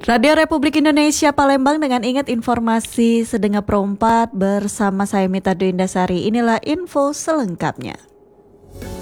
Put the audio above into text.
Radio Republik Indonesia Palembang dengan ingat informasi Sedengar Perempat bersama saya Mita Dwi Indasari. Inilah info selengkapnya.